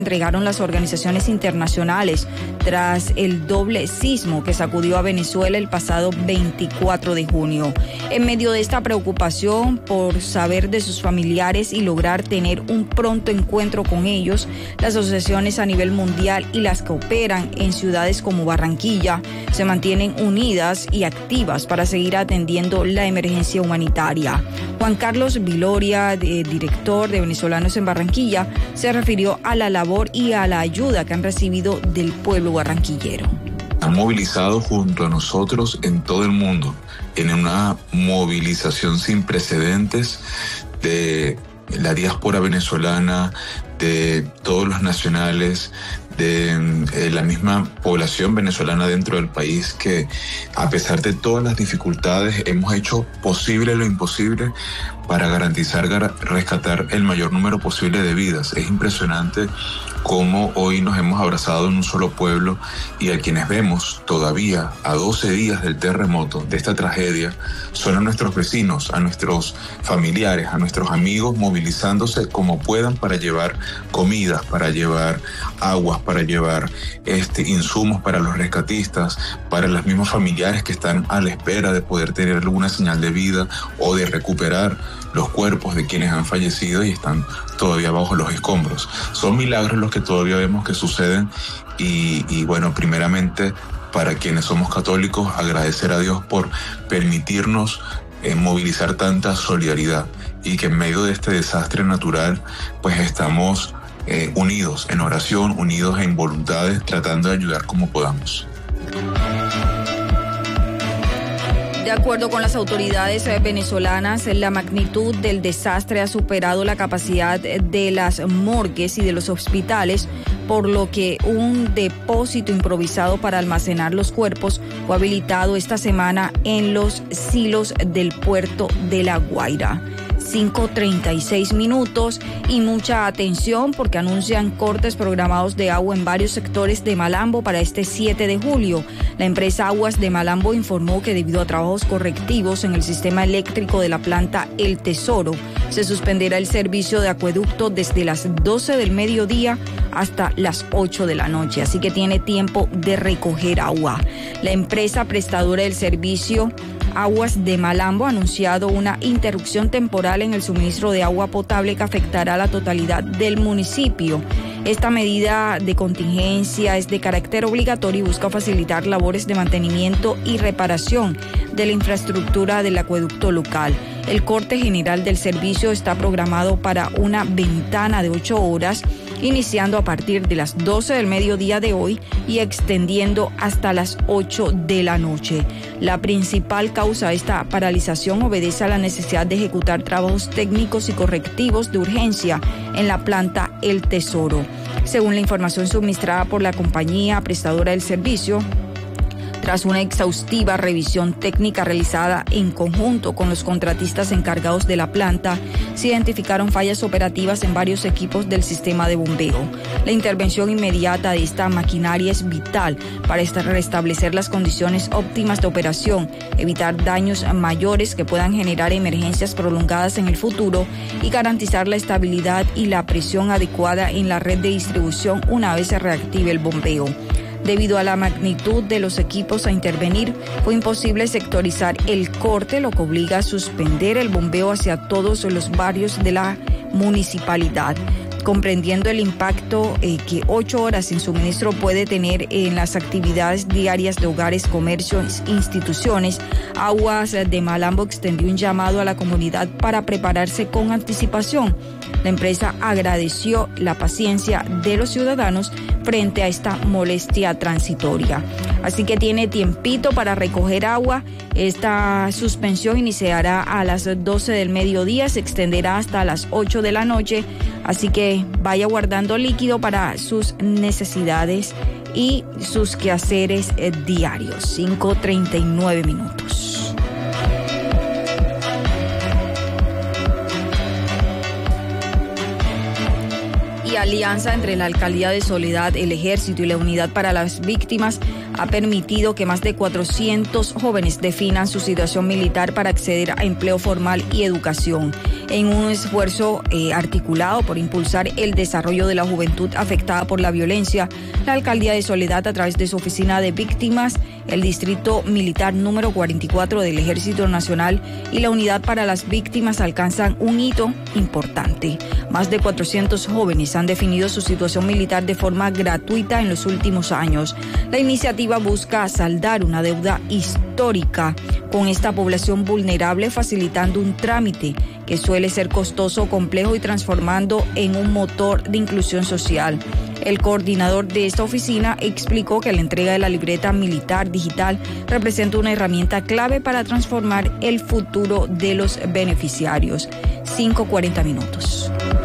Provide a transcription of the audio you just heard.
entregaron las organizaciones internacionales tras el doble sismo que sacudió a Venezuela el pasado 24 de junio. En medio de esta preocupación por saber de sus familiares y lograr tener un pronto encuentro con ellos, las asociaciones a nivel mundial y las que operan en ciudades como Barranquilla se mantienen unidas y activas para seguir atendiendo la emergencia humanitaria. Juan Carlos Viloria, director de Venezolanos en Barranquilla, se refirió a la labor y a la ayuda que han recibido del pueblo barranquillero. Han movilizado junto a nosotros en todo el mundo, en una movilización sin precedentes de la diáspora venezolana, de todos los nacionales, de la misma población venezolana dentro del país, que a pesar de todas las dificultades hemos hecho posible lo imposible para garantizar rescatar el mayor número posible de vidas. Es impresionante cómo hoy nos hemos abrazado en un solo pueblo, y a quienes vemos todavía a 12 días del terremoto, de esta tragedia, son a nuestros vecinos, a nuestros familiares, a nuestros amigos, movilizándose como puedan para llevar comidas, para llevar aguas, para llevar insumos para los rescatistas, para los mismos familiares que están a la espera de poder tener alguna señal de vida o de recuperar los cuerpos de quienes han fallecido y están todavía bajo los escombros. Son milagros los que todavía vemos que suceden y bueno, primeramente, para quienes somos católicos, agradecer a Dios por permitirnos movilizar tanta solidaridad, y que en medio de este desastre natural pues estamos unidos en oración, unidos en voluntades, tratando de ayudar como podamos. De acuerdo con las autoridades venezolanas, la magnitud del desastre ha superado la capacidad de las morgues y de los hospitales, por lo que un depósito improvisado para almacenar los cuerpos fue habilitado esta semana en los silos del puerto de La Guaira. 5:36 minutos y mucha atención porque anuncian cortes programados de agua en varios sectores de Malambo para este 7 de julio. La empresa Aguas de Malambo informó que debido a trabajos correctivos en el sistema eléctrico de la planta El Tesoro, se suspenderá el servicio de acueducto desde las 12 del mediodía hasta las 8 de la noche, así que tiene tiempo de recoger agua. La empresa prestadora del servicio Aguas de Malambo ha anunciado una interrupción temporal en el suministro de agua potable que afectará a la totalidad del municipio. Esta medida de contingencia es de carácter obligatorio y busca facilitar labores de mantenimiento y reparación de la infraestructura del acueducto local. El corte general del servicio está programado para una ventana de 8 horas, iniciando a partir de las 12 del mediodía de hoy y extendiendo hasta las 8 de la noche. La principal causa de esta paralización obedece a la necesidad de ejecutar trabajos técnicos y correctivos de urgencia en la planta El Tesoro. Según la información suministrada por la compañía prestadora del servicio, tras una exhaustiva revisión técnica realizada en conjunto con los contratistas encargados de la planta, se identificaron fallas operativas en varios equipos del sistema de bombeo. La intervención inmediata de esta maquinaria es vital para restablecer las condiciones óptimas de operación, evitar daños mayores que puedan generar emergencias prolongadas en el futuro y garantizar la estabilidad y la presión adecuada en la red de distribución una vez se reactive el bombeo. Debido a la magnitud de los equipos a intervenir, fue imposible sectorizar el corte, lo que obliga a suspender el bombeo hacia todos los barrios de la municipalidad. Comprendiendo el impacto que 8 horas sin suministro puede tener en las actividades diarias de hogares, comercios, instituciones, Aguas de Malambo extendió un llamado a la comunidad para prepararse con anticipación. La empresa agradeció la paciencia de los ciudadanos frente a esta molestia transitoria. Así que tiene tiempito para recoger agua. Esta suspensión iniciará a las 12 del mediodía, se extenderá hasta las 8 de la noche. Así que vaya guardando líquido para sus necesidades y sus quehaceres diarios. 5:39 minutos. Y alianza entre la Alcaldía de Soledad, el Ejército y la Unidad para las Víctimas ha permitido que más de 400 jóvenes definan su situación militar para acceder a empleo formal y educación. En un esfuerzo articulado por impulsar el desarrollo de la juventud afectada por la violencia, la Alcaldía de Soledad, a través de su Oficina de Víctimas, el Distrito Militar número 44 del Ejército Nacional y la Unidad para las Víctimas, alcanzan un hito importante. Más de 400 jóvenes han definido su situación militar de forma gratuita en los últimos años. La iniciativa busca saldar una deuda histórica con esta población vulnerable, facilitando un trámite que suele ser costoso, complejo y transformando en un motor de inclusión social. El coordinador de esta oficina explicó que la entrega de la libreta militar digital representa una herramienta clave para transformar el futuro de los beneficiarios. 5:40 minutos.